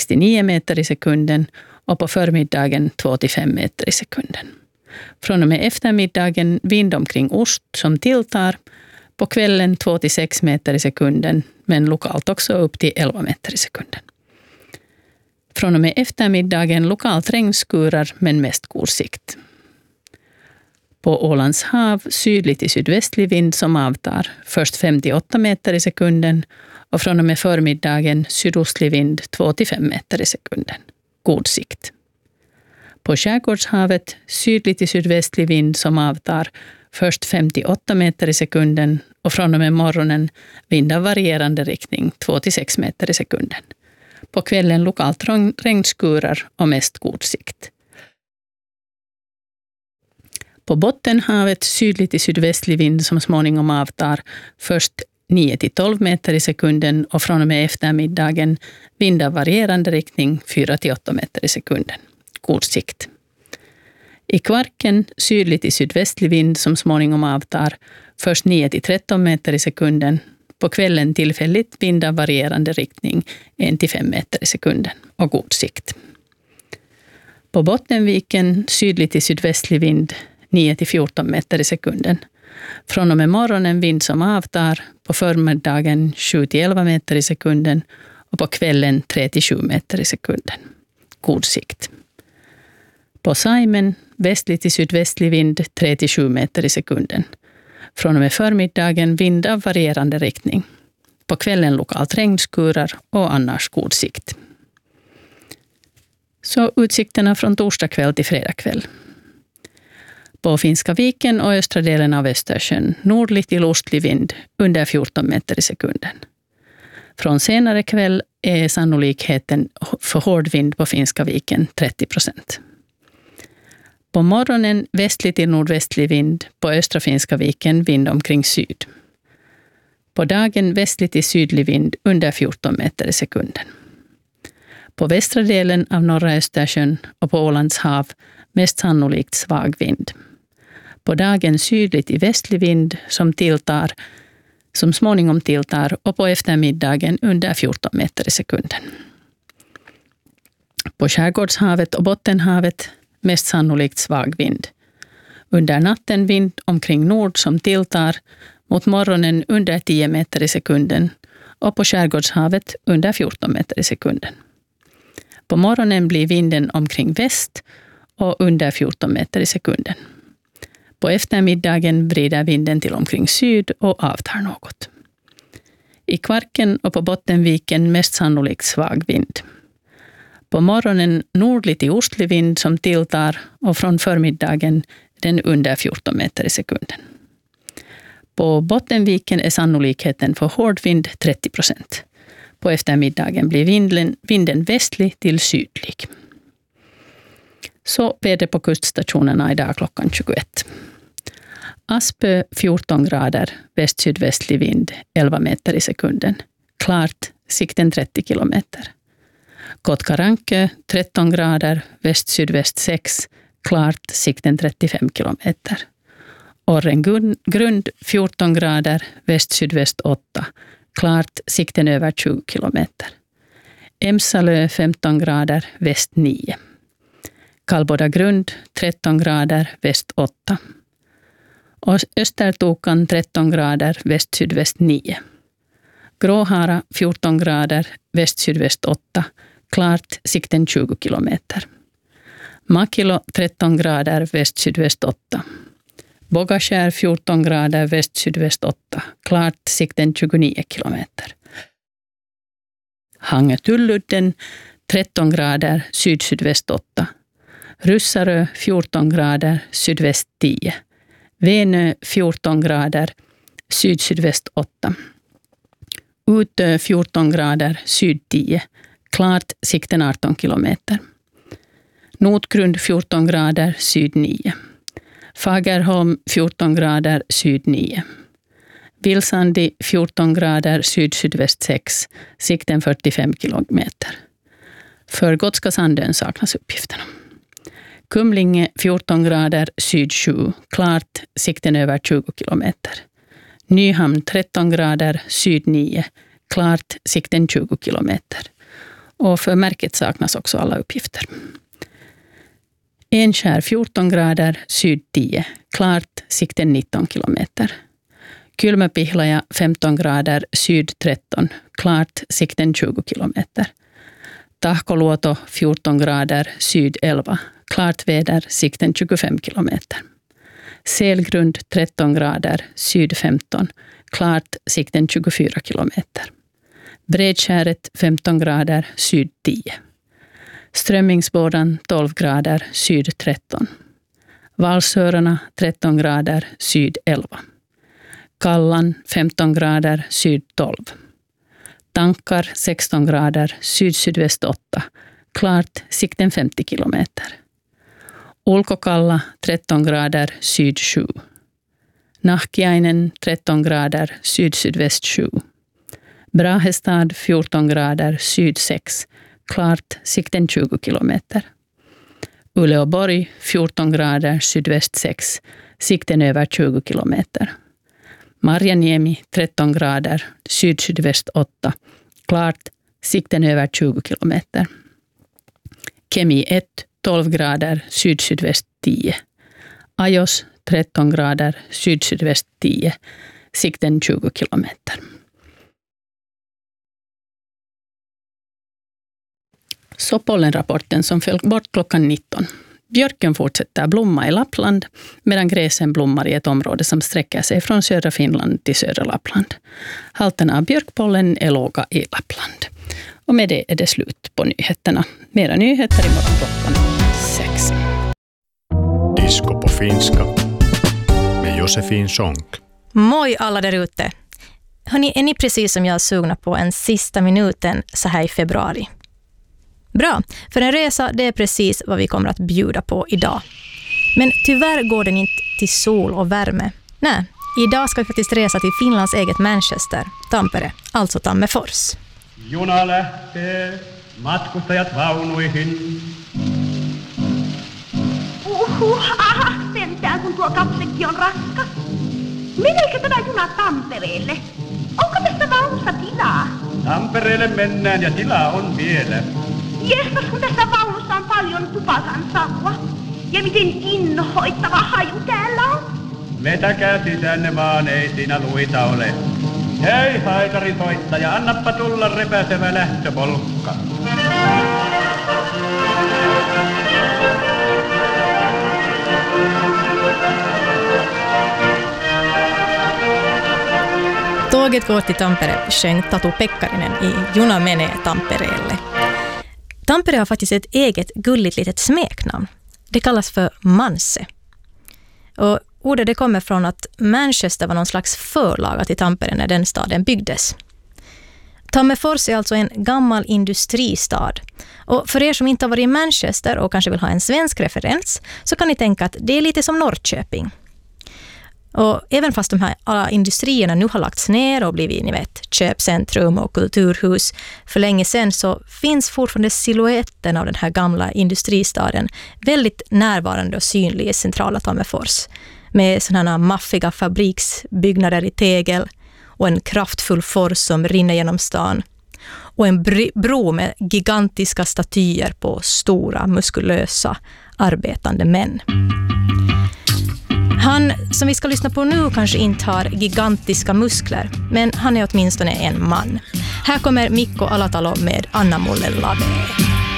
69 meter i sekunden och på förmiddagen 2-5 meter i sekunden. Från och med eftermiddagen vind omkring ost som tilltar, på kvällen 2-6 meter i sekunden, men lokalt också upp till 11 meter i sekunden. Från och med eftermiddagen lokalt regnskurar, men mest god sikt. På Ålands hav sydlig till sydvästlig vind som avtar, först 5-8 meter i sekunden och från och med förmiddagen sydostlig vind 2-5 meter i sekunden. God sikt. På Skärgårdshavet sydlig till sydvästlig vind som avtar, först 5-8 meter i sekunden och från och med morgonen vind av varierande riktning 2-6 meter i sekunden. På kvällen lokalt regnskurar och mest god sikt. På Bottenhavet sydlig till sydvästlig vind som småningom avtar, först 9-12 meter i sekunden och från och med eftermiddagen vind av varierande riktning 4-8 meter i sekunden. God sikt. I Kvarken sydlig till sydvästlig vind som småningom avtar, först 9-13 meter i sekunden, på kvällen tillfälligt vind av varierande riktning 1-5 meter i sekunden och god sikt. På Bottenviken sydlig till sydvästlig vind 9-14 meter i sekunden. Från och med morgonen vind som avtar, på förmiddagen 7-11 meter i sekunden och på kvällen 3-7 meter i sekunden. God sikt. På Saimen västlig till sydvästlig vind 3-7 meter i sekunden. Från och med förmiddagen vind av varierande riktning. På kvällen lokalt regnskurar och annars god sikt. Så utsikterna från torsdag kväll till fredag kväll. På Finska viken och östra delen av Östersjön nordlig till ostlig vind under 14 meter i sekunden. Från senare kväll är sannolikheten för hård vind på Finska viken 30%. På morgonen västlig till nordvästlig vind, på östra Finska viken vind omkring syd. På dagen västlig till sydlig vind under 14 meter i sekunden. På västra delen av norra Östersjön och på Ålands hav mest sannolikt svag vind. På dagen sydlig till västlig vind som småningom tilltar och på eftermiddagen under 14 meter i sekunden. På Skärgårdshavet och Bottenhavet mest sannolikt svag vind. Under natten vind omkring nord som tilltar, mot morgonen under 10 meter i sekunden och på Skärgårdshavet under 14 meter i sekunden. På morgonen blir vinden omkring väst och under 14 meter i sekunden. På eftermiddagen vrider vinden till omkring syd och avtar något. I Kvarken och på Bottenviken mest sannolikt svag vind. På morgonen nordlig till ostlig vind som tilltar och från förmiddagen den under 14 meter i sekunden. På Bottenviken är sannolikheten för hård vind 30%. På eftermiddagen blir vinden västlig till sydlig. Så väder på kuststationerna idag klockan 21. Aspö 14 grader, väst-sydvästlig vind 11 meter i sekunden. Klart, sikten 30 kilometer. Kotkaranke 13 grader, väst-sydväst 6, klart, sikten 35 kilometer. Orrengrund 14 grader, väst-sydväst 8, klart, sikten över 20 kilometer. Emsalö 15 grader, väst 9. Kalbodagrund 13 grader, väst 8. Östertokan 13 grader, väst-sydväst 9. Gråhara 14 grader, väst-sydväst 8. Klart, sikten 20 kilometer. Makilo 13 grader, väst-sydväst 8. Bogaskär 14 grader, väst-sydväst 8. Klart, sikten 29 kilometer. Hange-Tulludden 13 grader, syd-sydväst 8. Ryssarö 14 grader, sydväst 10. Venö 14 grader, syd-sydväst 8. Utö 14 grader, syd 10. Klart, sikten 18 kilometer. Notgrund 14 grader, syd 9. Fagerholm 14 grader, syd 9. Vilsandi 14 grader, syd-sydväst 6. Sikten 45 kilometer. För Gotska Sandön saknas uppgifterna. Kumlinge 14 grader, syd 7. Klart, sikten över 20 kilometer. Nyhamn 13 grader, syd 9. Klart, sikten 20 kilometer. och för märket saknas också alla uppgifter. Enskär 14 grader, syd 10, klart, sikten 19 kilometer. Kylmäpihlaja 15 grader, syd 13, klart, sikten 20 kilometer. Tahkoluoto 14 grader, syd 11, klart väder, sikten 25 kilometer. Selgrund 13 grader, syd 15, klart, sikten 24 kilometer. Bredskäret 15 grader, syd 10. Strömmingsbådan 12 grader, syd 13. Valsörarna 13 grader, syd 11. Kallan 15 grader, syd 12. Tankar 16 grader, syd-sydväst 8. Klart, sikten 50 kilometer. Ulkokalla 13 grader, syd 7. Nahkiainen 13 grader, syd-sydväst 7. Brahestad 14 grader, syd 6. Klart, sikten 20 kilometer. Uleåborg 14 grader, sydväst 6. Sikten över 20 kilometer. Marjaniemi 13 grader, syd-sydväst 8. Klart, sikten över 20 kilometer. Kemi 1 12 grader, syd-sydväst 10. Ajos 13 grader, syd-sydväst 10. Sikten 20 kilometer. Så pollenrapporten som föll bort klockan 19. Björken fortsätter blomma i Lappland medan gräsen blommar i ett område som sträcker sig från södra Finland till södra Lappland. Halterna av björkpollen är låga i Lappland. Och med det är det slut på nyheterna. Mera nyheter imorgon klockan 6. Disco på finska med Josefin Sonck. Moi alla där ute. Hörrni, är ni precis som jag sugna på en sista minuten så här i februari? Bra, för en resa det är precis vad vi kommer att bjuda på idag. Men tyvärr går den inte till sol och värme. Nej, idag ska vi faktiskt resa till Finlands eget Manchester, Tampere, alltså Tammerfors. Juna lähtee, matkustajat vaunuihin. Aha, sentään kun tuo kapsekki on raskas. Meneekö tämä juna Tampereelle? Onko tässä vaunussa tilaa? Tampereelle mennään ja tilaa on vielä. Jestas, kun tässä vaunussa on paljon tupakan savua. Ja miten inhoittava haju täällä on. Vetäkää sisänne vaan, ei siinä luita ole. Hei haitari soittaja, annappa tulla repäsevä lähtöpolkka. Tåget går till Tampere, sjöng Tatu Pekkarinen i Juna menee Tampereelle. Tampere har faktiskt ett eget gulligt litet smeknamn. Det kallas för Manse. Och ordet det kommer från att Manchester var någon slags förlaga till Tampere när den staden byggdes. Tammerfors är alltså en gammal industristad. Och för er som inte har varit i Manchester och kanske vill ha en svensk referens så kan ni tänka att det är lite som Norrköping. Och även fast de här alla industrierna nu har lagts ner och blivit, ni vet, köpcentrum och kulturhus för länge sedan så finns fortfarande silhuetten av den här gamla industristaden väldigt närvarande och synlig i centrala Tammerfors. Med sådana maffiga fabriksbyggnader i tegel och en kraftfull fors som rinner genom stan. Och en bro med gigantiska statyer på stora, muskulösa, arbetande män. Han som vi ska lyssna på nu kanske inte har gigantiska muskler, men han är åtminstone en man. Här kommer Mikko Alatalo med Anna Mulle Lave.